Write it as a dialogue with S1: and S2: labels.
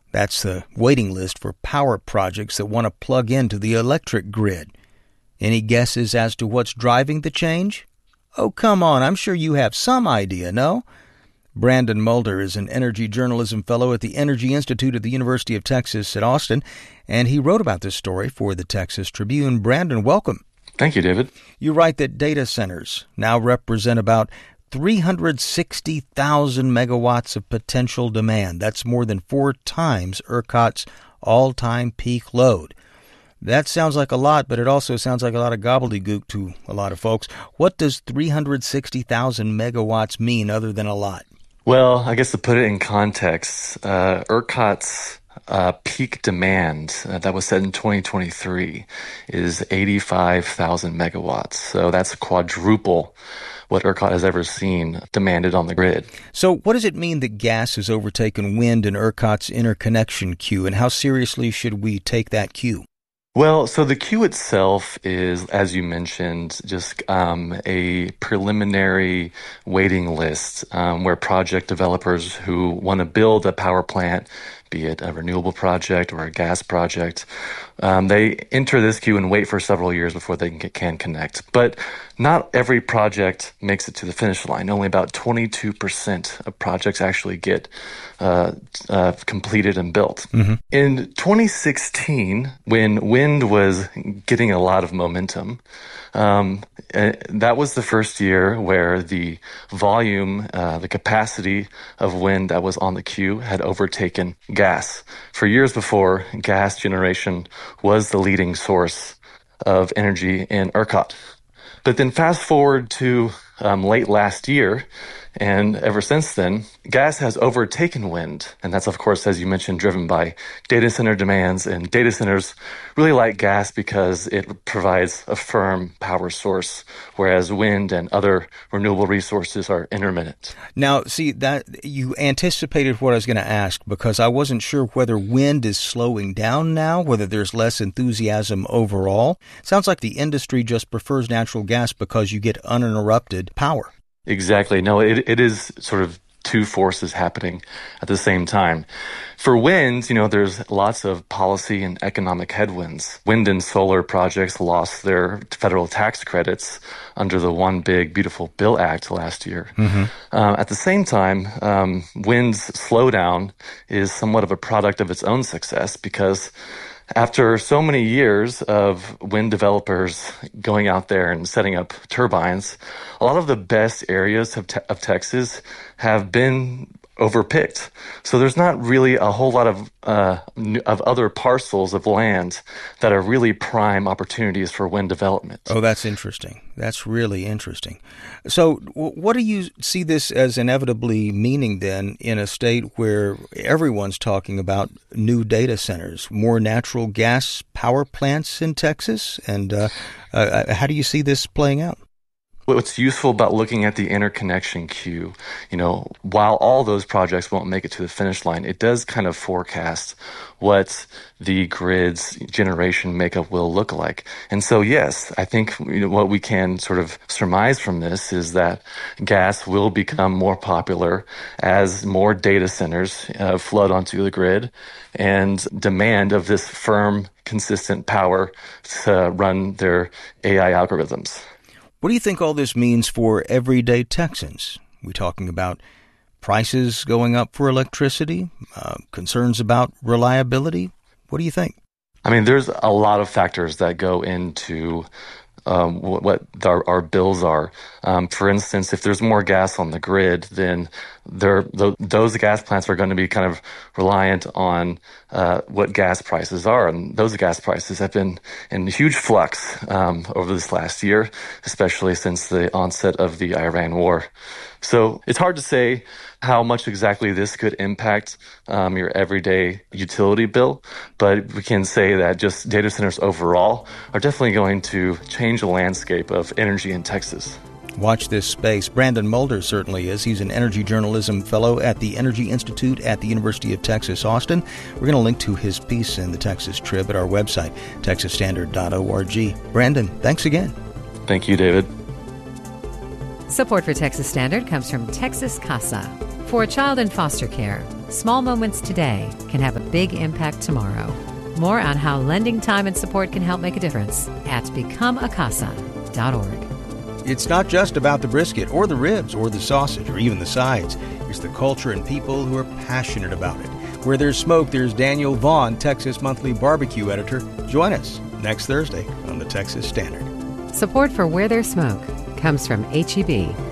S1: That's the waiting list for power projects that want to plug into the electric grid. Any guesses as to what's driving the change? Oh, come on, I'm sure you have some idea, no? Brandon Mulder is an energy journalism fellow at the Energy Institute at the University of Texas at Austin, and he wrote about this story for the Texas Tribune. Brandon, welcome.
S2: Thank you, David.
S1: You write that data centers now represent about 360,000 megawatts of potential demand. That's more than 4 times ERCOT's all-time peak load. That sounds like a lot, but it also sounds like a lot of gobbledygook to a lot of folks. What does 360,000 megawatts mean other than a lot?
S2: Well, I guess to put it in context, ERCOT's peak demand that was set in 2023 is 85,000 megawatts. So that's quadruple what ERCOT has ever seen demanded on the grid.
S1: So what does it mean that gas has overtaken wind in ERCOT's interconnection queue, and how seriously should we take that queue?
S2: Well, so the queue itself is, as you mentioned, just a preliminary waiting list where project developers who want to build a power plant, be it a renewable project or a gas project, they enter this queue and wait for several years before they can connect. But not every project makes it to the finish line. Only about 22% of projects actually get completed and built. Mm-hmm. In 2016, when wind was getting a lot of momentum, that was the first year where the volume, the capacity of wind that was on the queue had overtaken gas. For years before, gas generation was the leading source of energy in ERCOT. But then fast forward to late last year, and ever since then, gas has overtaken wind. And that's, of course, as you mentioned, driven by data center demands. And data centers really like gas because it provides a firm power source, whereas wind and other renewable resources are intermittent.
S1: Now, see, that you anticipated what I was going to ask, because I wasn't sure whether wind is slowing down now, whether there's less enthusiasm overall. Sounds like the industry just prefers natural gas because you get uninterrupted power.
S2: Exactly. No, it is sort of two forces happening at the same time. For wind, there's lots of policy and economic headwinds. Wind and solar projects lost their federal tax credits under the One Big Beautiful Bill Act last year. Mm-hmm. At the same time, wind's slowdown is somewhat of a product of its own success because after so many years of wind developers going out there and setting up turbines, a lot of the best areas of Texas have been overpicked. So there's not really a whole lot of other parcels of land that are really prime opportunities for wind development.
S1: Oh, that's interesting. That's really interesting. So what do you see this as inevitably meaning then in a state where everyone's talking about new data centers, more natural gas power plants in Texas? And how do you see this playing out?
S2: What's useful about looking at the interconnection queue, while all those projects won't make it to the finish line, it does kind of forecast what the grid's generation makeup will look like. And so, yes, I think what we can sort of surmise from this is that gas will become more popular as more data centers flood onto the grid and demand of this firm, consistent power to run their AI algorithms.
S1: What do you think all this means for everyday Texans? We're talking about prices going up for electricity, concerns about reliability. What do you think?
S2: I mean, there's a lot of factors that go into what our bills are. For instance, if there's more gas on the grid, then those gas plants are going to be kind of reliant on what gas prices are. And those gas prices have been in huge flux over this last year, especially since the onset of the Iran war. So it's hard to say how much exactly this could impact your everyday utility bill, but we can say that just data centers overall are definitely going to change the landscape of energy in Texas.
S1: Watch this space. Brandon Mulder certainly is. He's an energy journalism fellow at the Energy Institute at the University of Texas, Austin. We're going to link to his piece in the Texas Trib at our website, texasstandard.org. Brandon, thanks again.
S2: Thank you, David.
S3: Support for Texas Standard comes from Texas CASA for child in foster care. Small moments today can have a big impact tomorrow. More on how lending time and support can help make a difference at becomeacasa.org.
S1: It's not just about the brisket or the ribs or the sausage or even the sides. It's the culture and people who are passionate about it. Where there's smoke, there's Daniel Vaughn, Texas Monthly Barbecue editor. Join us next Thursday on the Texas Standard.
S3: Support for Where There's Smoke comes from H-E-B,